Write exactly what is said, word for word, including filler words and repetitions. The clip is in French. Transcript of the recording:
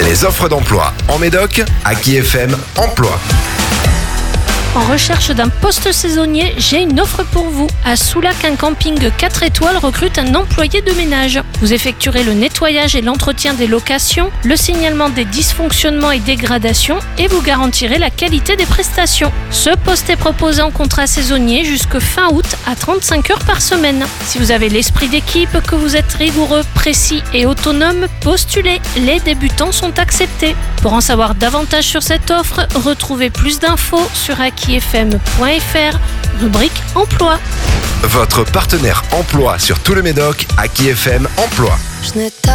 Les offres d'emploi en Médoc, Aki F M Emploi. En recherche d'un poste saisonnier, j'ai une offre pour vous. À Soulac, un camping quatre étoiles recrute un employé de ménage. Vous effectuerez le nettoyage et l'entretien des locations, le signalement des dysfonctionnements et dégradations et vous garantirez la qualité des prestations. Ce poste est proposé en contrat saisonnier jusque fin août à trente-cinq heures par semaine. Si vous avez l'esprit d'équipe, que vous êtes rigoureux, précis et autonome, postulez. Les débutants sont acceptés. Pour en savoir davantage sur cette offre, retrouvez plus d'infos sur aki f m point f r, rubrique emploi. Votre partenaire emploi sur tout le Médoc, Aki F M Emploi. Je n'ai